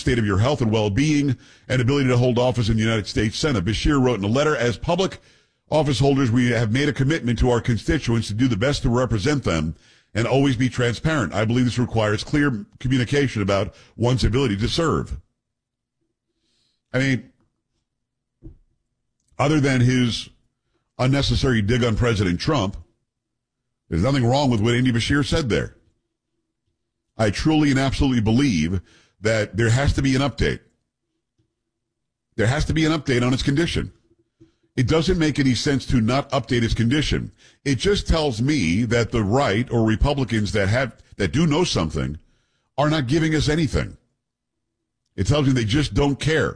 state of your health and well-being and ability to hold office in the United States Senate. Bashir wrote in a letter, as public office holders, we have made a commitment to our constituents to do the best to represent them and always be transparent. I believe this requires clear communication about one's ability to serve. I mean, other than his unnecessary dig on President Trump, there's nothing wrong with what Andy Bashir said there. I truly and absolutely believe that there has to be an update. There has to be an update on his condition. It doesn't make any sense to not update his condition. It just tells me that the right or Republicans that do know something are not giving us anything. It tells me they just don't care.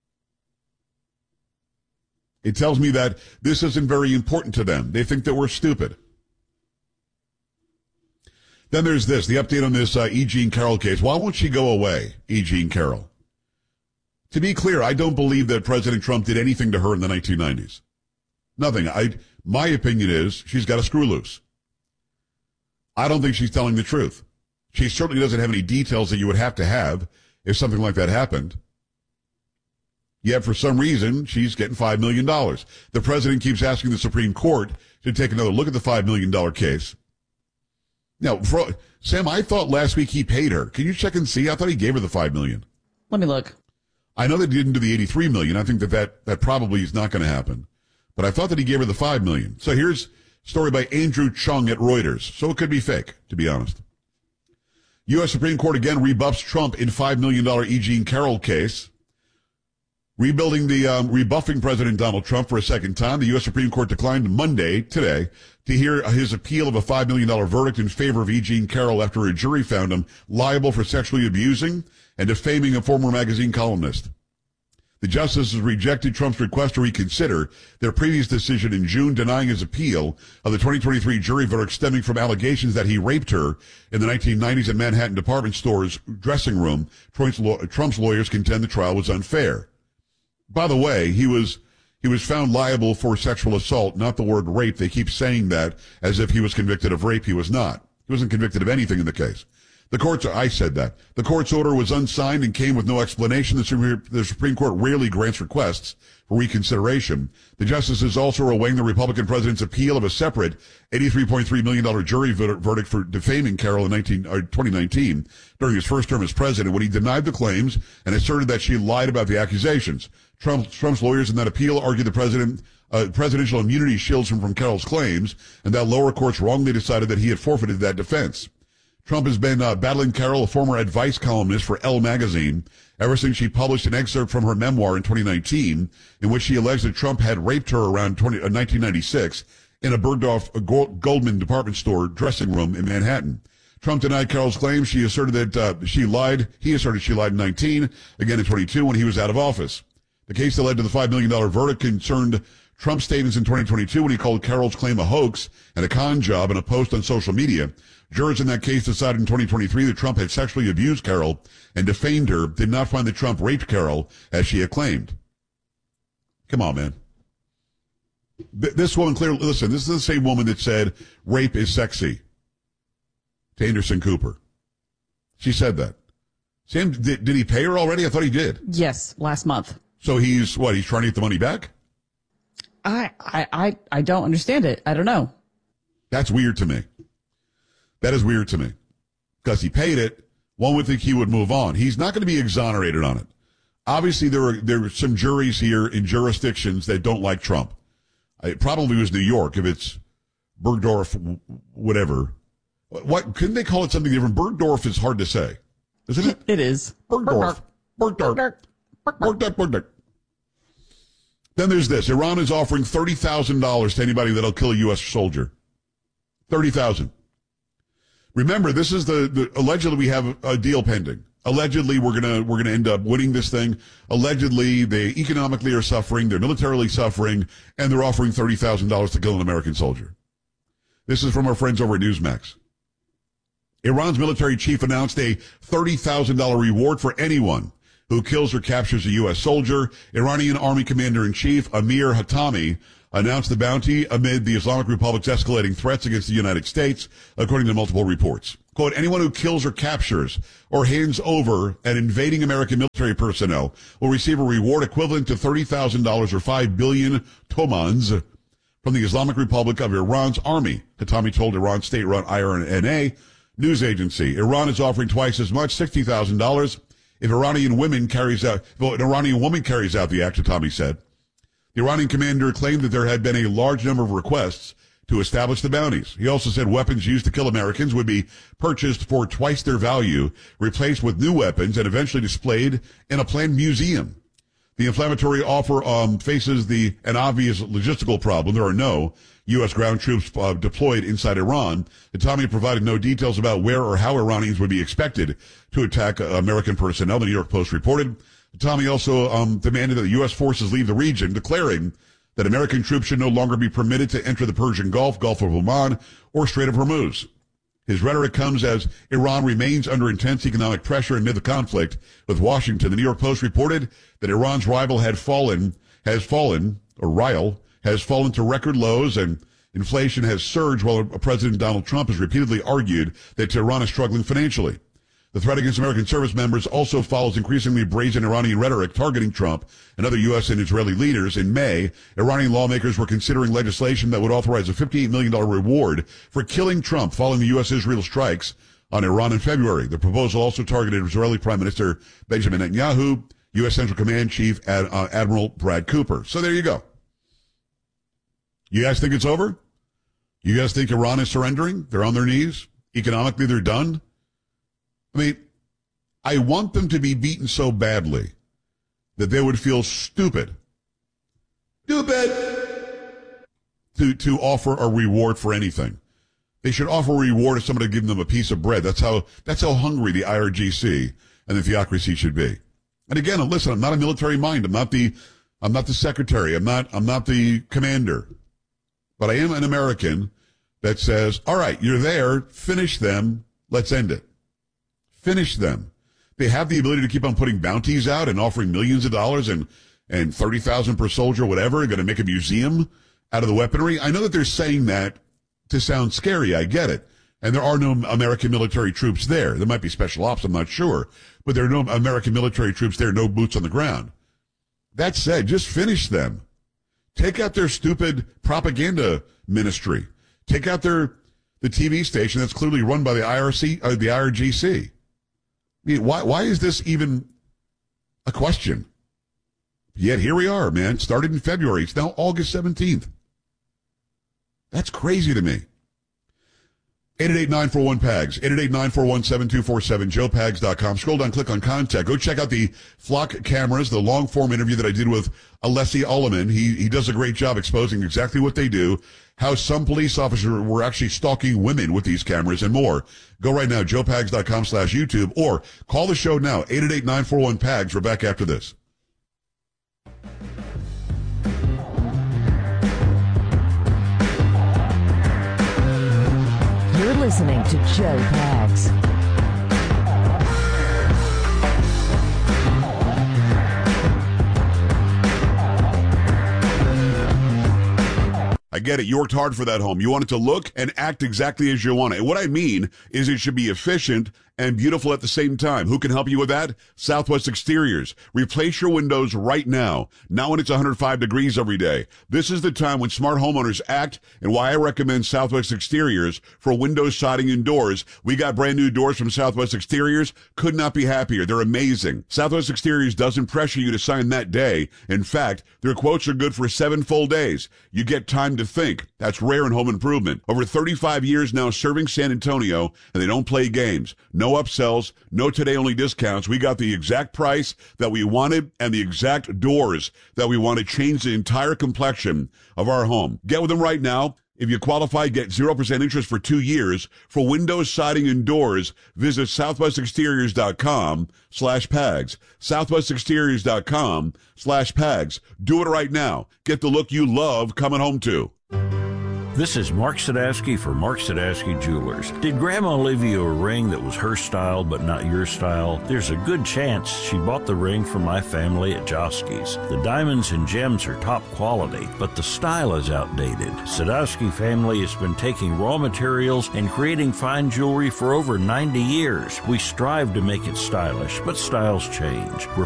It tells me that this isn't very important to them. They think that we're stupid. Then there's this, the update on this E. Jean Carroll case. Why won't she go away, E. Jean Carroll? To be clear, I don't believe that President Trump did anything to her in the 1990s. Nothing. My opinion is she's got a screw loose. I don't think she's telling the truth. She certainly doesn't have any details that you would have to have if something like that happened. Yet, for some reason, she's getting $5 million. The president keeps asking the Supreme Court to take another look at the $5 million case. Now, Sam, I thought last week he paid her. Can you check and see? I thought he gave her the $5 million. Let me look. I know they didn't do the $83 million. I think that probably is not going to happen. But I thought that he gave her the $5 million. So here's a story by Andrew Chung at Reuters. So it could be fake, to be honest. U.S. Supreme Court again rebuffs Trump in $5 million E. Jean Carroll case. Rebuffing President Donald Trump for a second time, the U.S. Supreme Court declined Monday, today, to hear his appeal of a $5 million verdict in favor of E. Jean Carroll after a jury found him liable for sexually abusing and defaming a former magazine columnist. The justices rejected Trump's request to reconsider their previous decision in June denying his appeal of the 2023 jury verdict stemming from allegations that he raped her in the 1990s in Manhattan department store's dressing room. Trump's lawyers contend the trial was unfair. By the way, he was found liable for sexual assault, not the word rape. They keep saying that as if he was convicted of rape. He was not. He wasn't convicted of anything in the case. I said that. The court's order was unsigned and came with no explanation. The Supreme Court rarely grants requests for reconsideration. The justices also are weighing the Republican president's appeal of a separate $83.3 million jury verdict for defaming Carroll in 2019 during his first term as president when he denied the claims and asserted that she lied about the accusations. Trump's lawyers in that appeal argued the presidential immunity shields him from Carroll's claims and that lower courts wrongly decided that he had forfeited that defense. Trump has been battling Carroll, a former advice columnist for Elle magazine, ever since she published an excerpt from her memoir in 2019, in which she alleged that Trump had raped her around 1996 in a Bergdorf Goldman department store dressing room in Manhattan. Trump denied Carroll's claims. She asserted that she lied. He asserted she lied in 19, again in 22 when he was out of office. The case that led to the $5 million verdict concerned Trump's statements in 2022 when he called Carroll's claim a hoax and a con job in a post on social media. Jurors in that case decided in 2023 that Trump had sexually abused Carroll and defamed her, did not find that Trump raped Carroll, as she had claimed. Come on, man. This woman clearly, listen, this is the same woman that said rape is sexy to Anderson Cooper. She said that. Sam, did he pay her already? I thought he did. Yes, last month. So he's trying to get the money back? I don't understand it. I don't know. That's weird to me. That is weird to me. Because he paid it, one would think he would move on. He's not going to be exonerated on it. Obviously, there are some juries here in jurisdictions that don't like Trump. It probably was New York, if it's Bergdorf, whatever. What couldn't they call it something different? Bergdorf is hard to say, isn't it? It is. Bergdorf. Then there's this. Iran is offering $30,000 to anybody that'll kill a U.S. soldier. $30,000. Remember, this is allegedly we have a deal pending. Allegedly, we're gonna end up winning this thing. Allegedly, they economically are suffering, they're militarily suffering, and they're offering $30,000 to kill an American soldier. This is from our friends over at Newsmax. Iran's military chief announced a $30,000 reward for anyone who kills or captures a U.S. soldier. Iranian Army Commander-in-Chief Amir Hatami announced the bounty amid the Islamic Republic's escalating threats against the United States, according to multiple reports. Quote, anyone who kills or captures or hands over an invading American military personnel will receive a reward equivalent to $30,000 or 5 billion tomans from the Islamic Republic of Iran's army, Khatami told Iran's state-run IRNA news agency. Iran is offering twice as much, $60,000, if an Iranian woman carries out the act, Khatami said. The Iranian commander claimed that there had been a large number of requests to establish the bounties. He also said weapons used to kill Americans would be purchased for twice their value, replaced with new weapons, and eventually displayed in a planned museum. The inflammatory offer faces an obvious logistical problem. There are no U.S. ground troops deployed inside Iran. Khatami provided no details about where or how Iranians would be expected to attack American personnel, the New York Post reported. Khatami also demanded that the U.S. forces leave the region, declaring that American troops should no longer be permitted to enter the Persian Gulf, Gulf of Oman, or Strait of Hormuz. His rhetoric comes as Iran remains under intense economic pressure amid the conflict with Washington. The New York Post reported that Iran's rival has fallen to record lows, and inflation has surged while President Donald Trump has repeatedly argued that Tehran is struggling financially. The threat against American service members also follows increasingly brazen Iranian rhetoric targeting Trump and other U.S. and Israeli leaders. In May, Iranian lawmakers were considering legislation that would authorize a $58 million reward for killing Trump following the U.S.-Israel strikes on Iran in February. The proposal also targeted Israeli Prime Minister Benjamin Netanyahu, U.S. Central Command Chief Admiral Brad Cooper. So there you go. You guys think it's over? You guys think Iran is surrendering? They're on their knees? Economically, they're done? I mean, I want them to be beaten so badly that they would feel stupid to offer a reward for anything. They should offer a reward if somebody giving them a piece of bread. That's how hungry the IRGC and the theocracy should be. And again, listen, I'm not a military mind. I'm not the secretary. I'm not the commander. But I am an American that says, all right, you're there, finish them, let's end it. Finish them. They have the ability to keep on putting bounties out and offering millions of dollars and $30,000 per soldier, whatever, going to make a museum out of the weaponry. I know that they're saying that to sound scary. I get it. And there are no American military troops there. There might be special ops, I'm not sure. But there are no American military troops there, no boots on the ground. That said, just finish them. Take out their stupid propaganda ministry. Take out the TV station that's clearly run by the IRGC. I mean, why is this even a question? Yet here we are, man. Started in February. It's now August 17th. That's crazy to me. 888-941-PAGS, 888-941-7247, joepags.com. Scroll down, click on contact. Go check out the Flock cameras, the long-form interview that I did with Alessi Ulliman. He does a great job exposing exactly what they do, how some police officers were actually stalking women with these cameras, and more. Go right now, joepags.com/YouTube, or call the show now, 888-941-PAGS. We're back after this. You're listening to Joe Pags. I get it. You worked hard for that home. You want it to look and act exactly as you want it. And what I mean is it should be efficient and beautiful at the same time. Who can help you with that? Southwest Exteriors. Replace your windows right now. Now when it's 105 degrees every day. This is the time when smart homeowners act, and why I recommend Southwest Exteriors for windows, siding, and doors. We got brand new doors from Southwest Exteriors. Could not be happier. They're amazing. Southwest Exteriors doesn't pressure you to sign that day. In fact, their quotes are good for 7 full days. You get time to think. That's rare in home improvement. Over 35 years now serving San Antonio, and they don't play games. No upsells, no today-only discounts. We got the exact price that we wanted and the exact doors that we want to change the entire complexion of our home. Get with them right now. If you qualify, get 0% interest for 2 years. For windows, siding, and doors, visit southwestexteriors.com/PAGS. southwestexteriors.com/PAGS. Do it right now. Get the look you love coming home to. This is Mark Sadowski for Mark Sadowski Jewelers. Did Grandma leave you a ring that was her style but not your style? There's a good chance she bought the ring from my family at Josky's. The diamonds and gems are top quality, but the style is outdated. Sadowski family has been taking raw materials and creating fine jewelry for over 90 years. We strive to make it stylish, but styles change. We're